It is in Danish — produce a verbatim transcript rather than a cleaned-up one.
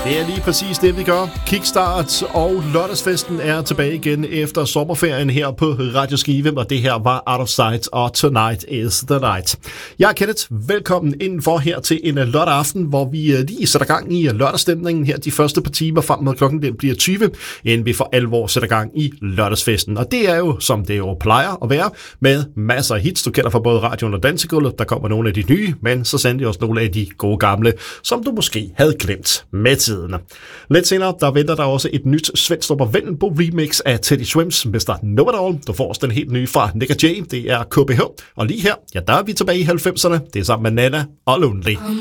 Det er lige præcis det, vi gør. Kickstart og lørdagsfesten er tilbage igen efter sommerferien her på Radio Skive, og det her var Out of Sight og Tonight is the Night. Jeg er Kenneth. Velkommen indenfor her til en lørdag aften, hvor vi lige sætter gang i lørdagsstemningen her de første par timer frem mod klokken den bliver tyve, inden vi for alvor sætter gang i lørdagsfesten. Og det er jo, som det jo plejer at være, med masser af hits, du kender fra både radioen og dansegulvet. Der kommer nogle af de nye, men så sender de også nogle af de gode gamle, som du måske havde glemt med tiden. Lidt senere, der venter der også et nyt Svendstrup og Vendelbo remix af Teddy Swims mister Know It All. Du får også den helt nye fra Nick og Jay, det er K B H. Og lige her, ja, der er vi tilbage i halvfemserne. Det er sammen med Nana og Lonely.